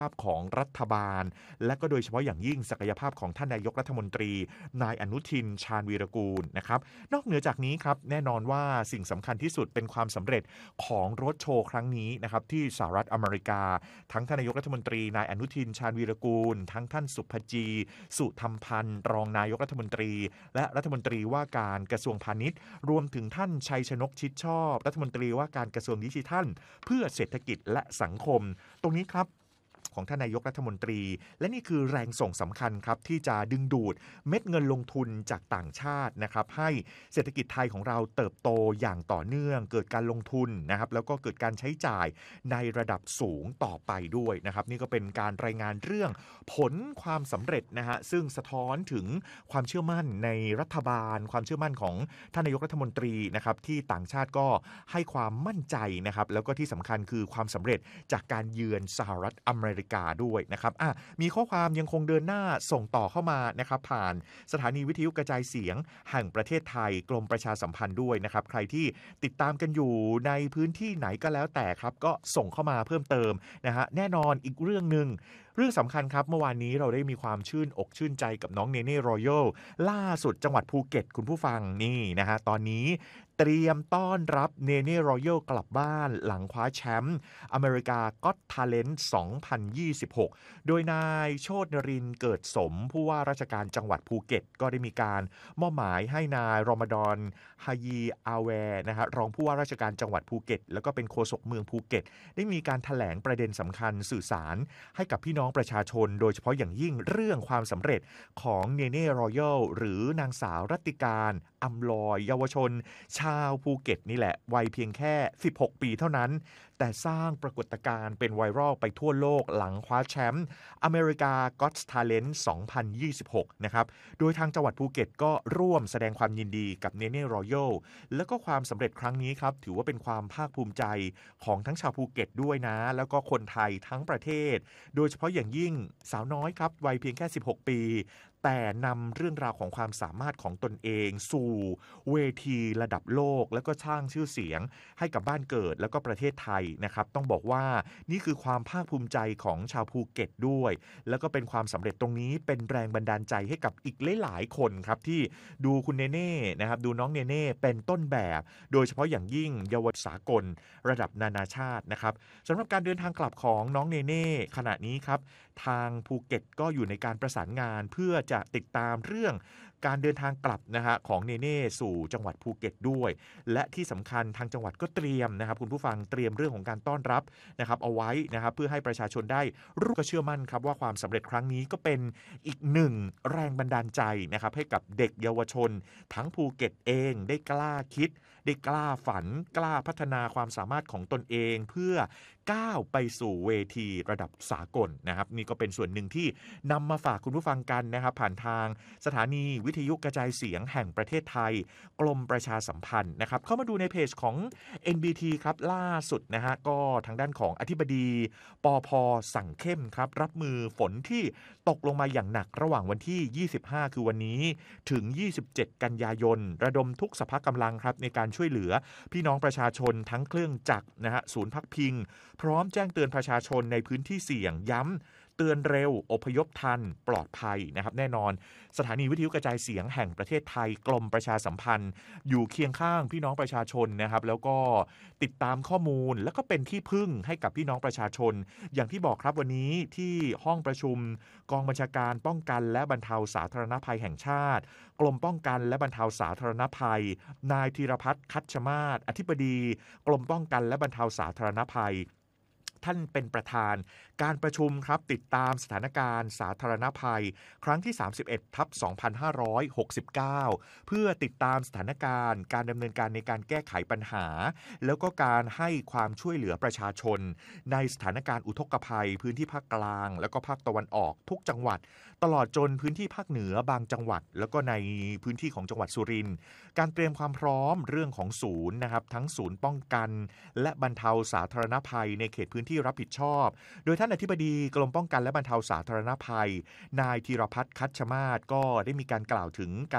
ภาพของรัฐบาลและก็โดยเฉพาะอย่างยิ่งศักยภาพของท่านนายกรัฐมนตรีนายอนุทินชาญวีรกูลนะครับนอกเหนือจากนี้ครับแน่นอนว่าสิ่งสำคัญที่สุดเป็นความสำเร็จของรถโชว์ครั้งนี้นะครับที่สหรัฐอเมริกาทั้งท่านนายกรัฐมนตรีนายอนุทินชาญวีรกูลทั้งท่านสุภจีสุธรรมพันธ์รองนายกรัฐมนตรีและรัฐมนตรีว่าการกระทรวงพาณิชย์รวมถึงท่านชัยชนกชิดชอบรัฐมนตรีว่าการกระทรวงดิจิทัลเพื่อเศรษฐกิจและสังคมตรงนี้ครับของท่านนายกรัฐมนตรีและนี่คือแรงส่งสำคัญครับที่จะดึงดูดเม็ดเงินลงทุนจากต่างชาตินะครับให้เศรษฐกิจไทยของเราเติบโตอย่างต่อเนื่องเกิดการลงทุนนะครับแล้วก็เกิดการใช้จ่ายในระดับสูงต่อไปด้วยนะครับนี่ก็เป็นการรายงานเรื่องผลความสำเร็จนะฮะซึ่งสะท้อนถึงความเชื่อมั่นในรัฐบาลความเชื่อมั่นของท่านนายกรัฐมนตรีนะครับที่ต่างชาติก็ให้ความมั่นใจนะครับแล้วก็ที่สำคัญคือความสำเร็จจากการเยือนสหรัฐอเมริกาด้วยนะครับมีข้อความยังคงเดินหน้าส่งต่อเข้ามานะครับผ่านสถานีวิทยุกระจายเสียงแห่งประเทศไทยกรมประชาสัมพันธ์ด้วยนะครับใครที่ติดตามกันอยู่ในพื้นที่ไหนก็แล้วแต่ครับก็ส่งเข้ามาเพิ่มเติมนะฮะแน่นอนอีกเรื่องนึงเรื่องสำคัญครับเมื่อวานนี้เราได้มีความชื่นอกชื่นใจกับน้องเนเน่รอยัลล่าสุดจังหวัดภูเก็ตคุณผู้ฟังนี่นะฮะตอนนี้เตรียมต้อนรับเนเน่รอยัลกลับบ้านหลังคว้าแชมป์อเมริกาก็อตทาเลนต์2026โดยนายโชตินรินทร์เกิดสมผู้ว่าราชการจังหวัดภูเก็ตก็ได้มีการมอบหมายให้นายรอมฎอนฮายีอาแวร์นะฮะรองผู้ว่าราชการจังหวัดภูเก็ตแล้วก็เป็นโฆษกเมืองภูเก็ตได้มีการแถลงประเด็นสำคัญสื่อสารให้กับพี่น้องประชาชนโดยเฉพาะอย่างยิ่งเรื่องความสำเร็จของเนเน่รอยัลหรือนางสาวรัตติการอำลอยเยาวชนชาวภูเก็ตนี่แหละวัยเพียงแค่16 ปีเท่านั้นแต่สร้างปรากฏการณ์เป็นไวรัลไปทั่วโลกหลังคว้าแชมป์อเมริกาก็อตทาเลนต์2026นะครับโดยทางจังหวัดภูเก็ตก็ร่วมแสดงความยินดีกับเนเน่รอยัลแล้วก็ความสำเร็จครั้งนี้ครับถือว่าเป็นความภาคภูมิใจของทั้งชาวภูเก็ตด้วยนะแล้วก็คนไทยทั้งประเทศโดยเฉพาะอย่างยิ่งสาวน้อยครับวัยเพียงแค่16 ปีแต่นำเรื่องราวของความสามารถของตนเองสู่เวทีระดับโลกแล้วก็สร้างชื่อเสียงให้กับบ้านเกิดแล้วก็ประเทศไทยนะครับต้องบอกว่านี่คือความภาคภูมิใจของชาวภูเก็ตด้วยแล้วก็เป็นความสำเร็จตรงนี้เป็นแรงบันดาลใจให้กับอีกหลายๆคนครับที่ดูคุณเนเน่นะครับดูน้องเนเน่เป็นต้นแบบโดยเฉพาะอย่างยิ่งเยาวชนสากลระดับนานาชาตินะครับสำหรับการเดินทางกลับของน้องเนเน่ขณะนี้ครับทางภูเก็ตก็อยู่ในการประสานงานเพื่อจะติดตามเรื่องการเดินทางกลับนะฮะของเนเน่สู่จังหวัดภูเก็ตด้วยและที่สำคัญทางจังหวัดก็เตรียมนะครับคุณผู้ฟังเตรียมเรื่องของการต้อนรับนะครับเอาไว้นะครับเพื่อให้ประชาชนได้รู้ก็เชื่อมั่นครับว่าความสำเร็จครั้งนี้ก็เป็นอีกหนึ่งแรงบันดาลใจนะครับให้กับเด็กเยาวชนทั้งภูเก็ตเองได้กล้าคิดได้กล้าฝันกล้าพัฒนาความสามารถของตนเองเพื่อก้าวไปสู่เวทีระดับสากลนะครับนี่ก็เป็นส่วนหนึ่งที่นำมาฝากคุณผู้ฟังกันนะครับผ่านทางสถานีวิทยุกระจายเสียงแห่งประเทศไทยกรมประชาสัมพันธ์นะครับเข้ามาดูในเพจของ NBT ครับล่าสุดนะฮะก็ทางด้านของอธิบดีปพสั่งเข้มครับรับมือฝนที่ตกลงมาอย่างหนักระหว่างวันที่25คือวันนี้ถึง27กันยายนระดมทุกสภากำลังครับในการช่วยเหลือพี่น้องประชาชนทั้งเครื่องจักรนะฮะศูนย์พักพิงพร้อมแจ้งเตือนประชาชนในพื้นที่เสี่ยงย้ำเตือนเร็วอพยพทันปลอดภัยนะครับแน่นอนสถานีวิทยุกระจายเสียงแห่งประเทศไทยกรมประชาสัมพันธ์อยู่เคียงข้างพี่น้องประชาชนนะครับแล้วก็ติดตามข้อมูลแล้วก็เป็นที่พึ่งให้กับพี่น้องประชาชนอย่างที่บอกครับวันนี้ที่ห้องประชุมกองบัญชาการป้องกันและบรรเทาสาธารณภัยแห่งชาติกรมป้องกันและบรรเทาสาธารณภัยนายธีรพัฒน์คัชมาศอธิบดีกรมป้องกันและบรรเทาสาธารณภัยท่านเป็นประธานการประชุมครับติดตามสถานการณ์สาธารณภัยครั้งที่31/2569เพื่อติดตามสถานการณ์การดำเนินการในการแก้ไขปัญหาแล้วก็การให้ความช่วยเหลือประชาชนในสถานการณ์อุทกภัยพื้นที่ภาคกลางแล้วก็ภาคตะวันออกทุกจังหวัดตลอดจนพื้นที่ภาคเหนือบางจังหวัดแล้วก็ในพื้นที่ของจังหวัดสุรินทร์การเตรียมความพร้อมเรื่องของศูนย์นะครับทั้งศูนย์ป้องกันและบรรเทาสาธารณภัยในเขตพื้นที่รับผิดชอบโดยท่านอธิบดีกรมป้องกันและบรรเทาสาธารณภัยนายธีรพัฒน์คัชมาศก็ได้มีการกล่าวถึงการ